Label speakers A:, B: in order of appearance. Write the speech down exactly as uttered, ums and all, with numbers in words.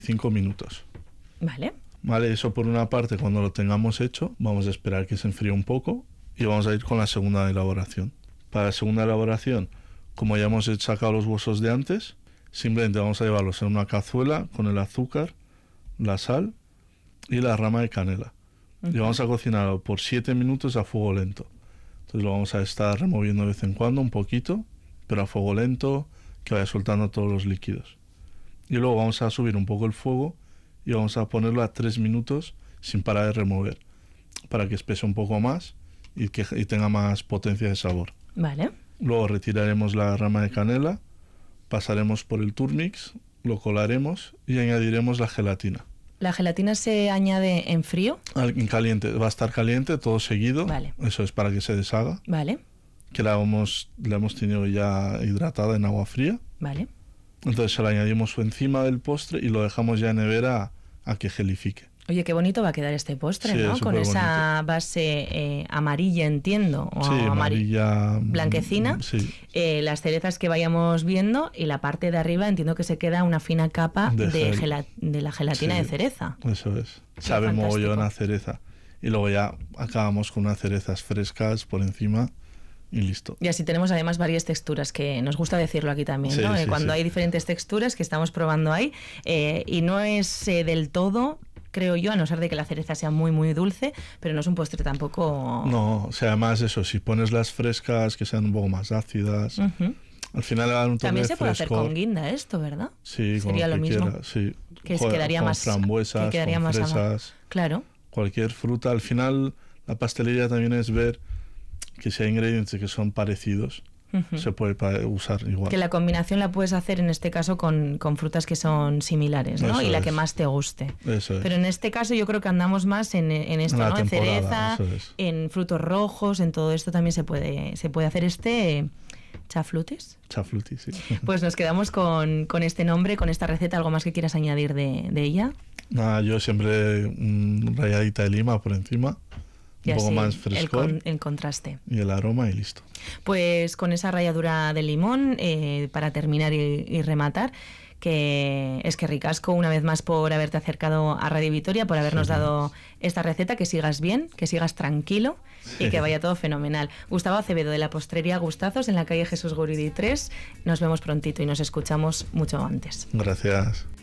A: cinco minutos.
B: Vale.
A: Vale, eso por una parte. Cuando lo tengamos hecho, vamos a esperar que se enfríe un poco y vamos a ir con la segunda elaboración. Para la segunda elaboración, como ya hemos sacado los huesos de antes, simplemente vamos a llevarlos en una cazuela con el azúcar, la sal y la rama de canela. Uh-huh. Y vamos a cocinarlo por siete minutos a fuego lento. Entonces lo vamos a estar removiendo de vez en cuando un poquito, pero a fuego lento, que vaya soltando todos los líquidos. Y luego vamos a subir un poco el fuego y vamos a ponerlo a tres minutos sin parar de remover, para que espese un poco más y que y tenga más potencia de sabor.
B: Vale.
A: Luego retiraremos la rama de canela, pasaremos por el turmix, lo colaremos y añadiremos la gelatina.
B: ¿La gelatina se añade en frío?
A: En caliente, va a estar caliente todo seguido.
B: Vale.
A: Eso es para que se deshaga.
B: Vale.
A: Que la hemos, la hemos tenido ya hidratada en agua fría.
B: Vale.
A: Entonces se la añadimos encima del postre y lo dejamos ya en nevera a, a que gelifique.
B: Oye, qué bonito va a quedar este postre,
A: sí,
B: ¿no? Con esa
A: bonito.
B: base eh, amarilla, entiendo, o
A: sí, amarilla
B: blanquecina.
A: Sí.
B: Eh, las cerezas que vayamos viendo y la parte de arriba entiendo que se queda una fina capa de, de, gel de la gelatina sí, de cereza.
A: Eso es. Qué Sabe fantástico. Mogollón a cereza. Y luego ya acabamos con unas cerezas frescas por encima. Y listo.
B: Y así tenemos además varias texturas, que nos gusta decirlo aquí también,
A: sí,
B: ¿no?
A: Sí,
B: Cuando
A: sí.
B: hay diferentes texturas que estamos probando ahí, eh, y no es eh, del todo, creo yo, a no ser de que la cereza sea muy, muy dulce, pero no es un postre tampoco...
A: No, o sea, además eso, si pones las frescas que sean un poco más ácidas, uh-huh. al final le dan un toque
B: También se puede
A: frescor.
B: hacer con guinda esto, ¿verdad?
A: Sí,
B: sería
A: con
B: lo mismo.
A: Quiera, sí.
B: Que
A: Joder,
B: quedaría
A: con
B: más...
A: frambuesas,
B: que quedaría
A: con
B: más
A: fresas,
B: amor. Claro.
A: Cualquier fruta. Al final, la pastelería también es ver que si hay ingredientes que son parecidos, uh-huh. se puede usar igual.
B: Que la combinación la puedes hacer en este caso con, con frutas que son similares, ¿no?
A: Eso
B: y la
A: es.
B: que más te guste.
A: Eso es.
B: Pero en este caso yo creo que andamos más en, en esto,
A: en
B: ¿no? En cereza,
A: es.
B: en frutos rojos, en todo esto también se puede, se puede hacer este... ¿Chaflutis?
A: Chaflutis, sí.
B: Pues nos quedamos con, con este nombre, con esta receta. ¿Algo más que quieras añadir de, de ella?
A: Nada, yo siempre un ralladita de lima por encima. Un
B: y
A: poco
B: así,
A: más frescor.
B: El, con, el contraste.
A: Y el aroma y listo.
B: Pues con esa ralladura de limón, eh, para terminar y, y rematar, que es que ricasco una vez más por haberte acercado a Radio Vitoria, por habernos sí. dado esta receta, que sigas bien, que sigas tranquilo sí. y que vaya todo fenomenal. Gustavo Acevedo, de la Postrería Gustazos, en la calle Jesús Guridi tres. Nos vemos prontito y nos escuchamos mucho antes.
A: Gracias.